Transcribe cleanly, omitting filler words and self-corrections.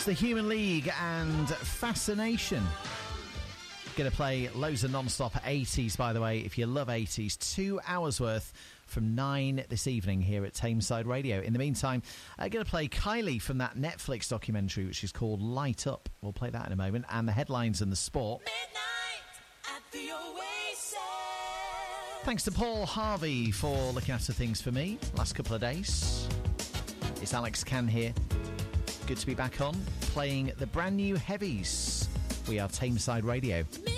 The Human League and Fascination. Going to play loads of non-stop 80s, by the way, if you love 80s. 2 hours worth from 9 this evening here at Tameside Radio. In the meantime, I'm going to play Kylie from that Netflix documentary, which is called Light Up. We'll play that in a moment. And the headlines and the sport. Midnight at the Oasis. Thanks to Paul Harvey for looking after things for me last couple of days. It's Alex Can here. Good to be back on, playing the brand new heavies. We are Tameside Radio.